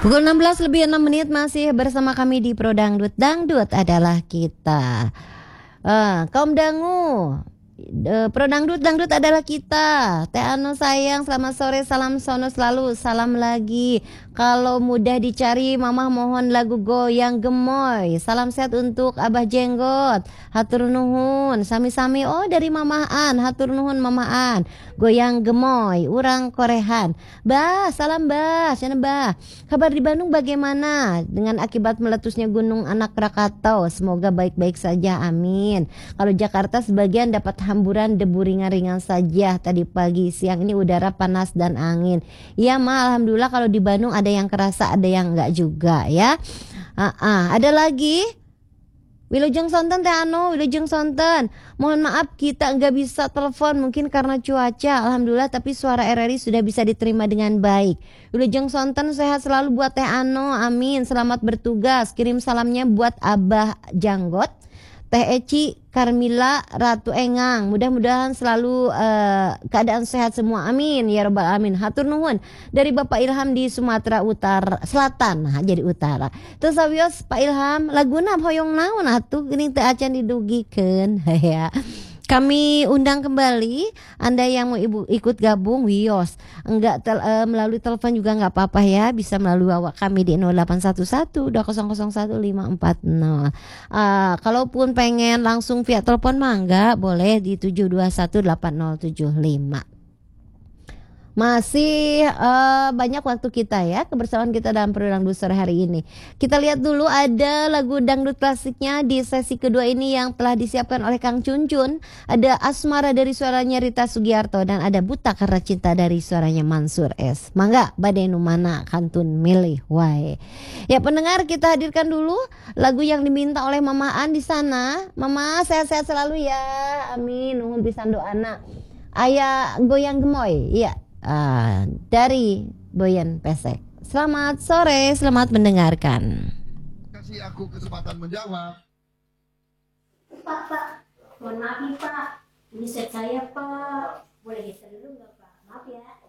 Pukul 16 lebih 6 menit masih bersama kami di Pro Dangdut. Dangdut adalah kita. Kaum dangu. Pro Dangdut, Dangdut adalah kita. Teh Anu sayang, selamat sore, salam sono selalu, salam lagi. Kalau mudah dicari, Mama mohon lagu goyang gemoy. Salam sehat untuk Abah Jenggot. Hatur nuhun, sami-sami. Oh dari Mamaan, hatur nuhun Mamaan. Goyang gemoy, urang korehan. Bah, salam bah, sana bah. Kabar di Bandung bagaimana? Dengan akibat meletusnya Gunung Anak Krakatau, semoga baik-baik saja, amin. Kalau Jakarta sebagian dapat hamburan debu ringan-ringan saja. Tadi pagi, siang ini udara panas dan angin. Iya ma, alhamdulillah kalau di Bandung ada yang kerasa, ada yang enggak juga ya. Ada lagi? Wilujeng sonten Teh Anu, Wilujeng sonten. Mohon maaf kita nggak bisa telepon mungkin karena cuaca. Alhamdulillah tapi suara RRI sudah bisa diterima dengan baik. Wilujeng sonten, sehat selalu buat Teh Anu, amin. Selamat bertugas. Kirim salamnya buat Abah Janggot, Teh Eci, Karmila, Ratu Engang. Mudah-mudahan selalu keadaan sehat semua. Amin ya rabbal alamin. Hatur nuhun dari Bapak Ilham di Sumatera Utara Selatan. Nah, jadi utara. Terus sawios Pak Ilham, laguna hoyong naon atuh geuning teu acan didugikeun ya. Kami undang kembali Anda yang mau ikut gabung wios. Enggak melalui telepon juga enggak apa-apa ya. Bisa melalui WhatsApp kami di 0811 2001 540. Kalaupun pengen langsung via telepon mah enggak, boleh di 7218075. Masih banyak waktu kita ya, kebersamaan kita dalam Pro Dangdut sore hari ini. Kita lihat dulu ada lagu dangdut klasiknya di sesi kedua ini yang telah disiapkan oleh Kang Cuncun. Ada Asmara dari suaranya Rita Sugiarto dan ada Buta Karena Cinta dari suaranya Mansur S. Mangga badai nu mana kantun milih wae. Ya pendengar, kita hadirkan dulu lagu yang diminta oleh Mama An di sana. Mama sehat-sehat selalu ya. Amin. Nuhun pisan doana. Aya goyang gemoy. Iya. Dari Boyan Pesek. Selamat sore, selamat mendengarkan. Kasih aku kesempatan menjawab. Pak, mohon maaf nih Pak, ini set saya Pak, boleh geser dulu nggak Pak? Maaf ya.